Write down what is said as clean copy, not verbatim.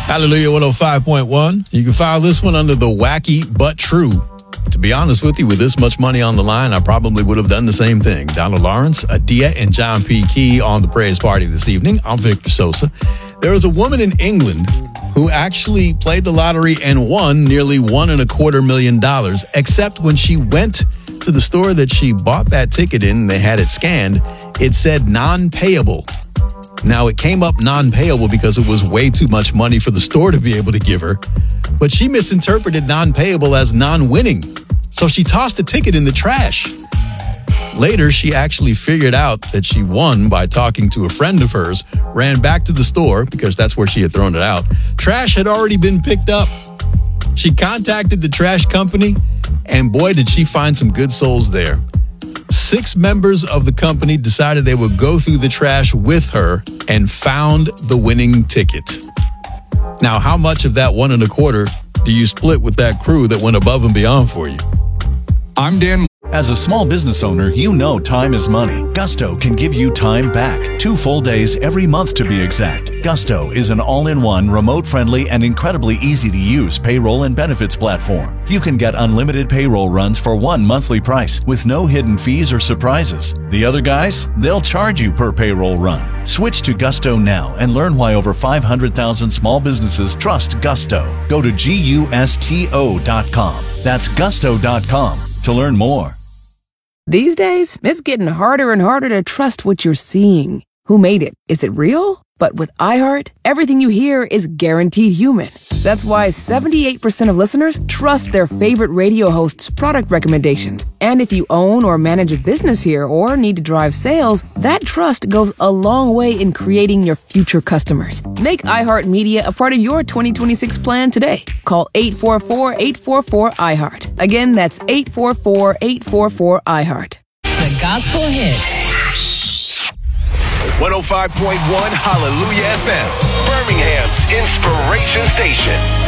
Hallelujah 105.1. You can file this one under the wacky but true. To be honest with you, with this much money on the line, I probably would have done the same thing. Donald Lawrence, Adia, and John P. Key on the praise party this evening. I'm Victor Sosa. There was a woman in England who actually played the lottery and won nearly $1.25 million, except when she went to the store that she bought that ticket in and they had it scanned, it said non-payable. Now, it came up non-payable because it was way too much money for the store to be able to give her, but she misinterpreted non-payable as non-winning, so she tossed the ticket in the trash. Later, she actually figured out that she won by talking to a friend of hers, ran back to the store because that's where she had thrown it out. Trash had already been picked up. She contacted the trash company, and boy, did she find some good souls there. 6 members of the company decided they would go through the trash with her and found the winning ticket. Now, how much of that $1.25 do you split with that crew that went above and beyond for you? I'm Dan. As a small business owner, you know time is money. Gusto can give you time back. 2 full days every month to be exact. Gusto is an all-in-one, remote-friendly, and incredibly easy-to-use payroll and benefits platform. You can get unlimited payroll runs for one monthly price with no hidden fees or surprises. The other guys, they'll charge you per payroll run. Switch to Gusto now and learn why over 500,000 small businesses trust Gusto. Go to GUSTO.com. That's Gusto.com to learn more. These days, it's getting harder and harder to trust what you're seeing. Who made it? Is it real? But with iHeart, everything you hear is guaranteed human. That's why 78% of listeners trust their favorite radio hosts' product recommendations. And if you own or manage a business here or need to drive sales, that trust goes a long way in creating your future customers. Make iHeartMedia a part of your 2026 plan today. Call 844-844-iHeart. Again, that's 844-844-iHeart. The Gospel Hit. 105.1 Hallelujah FM, Birmingham's inspiration station.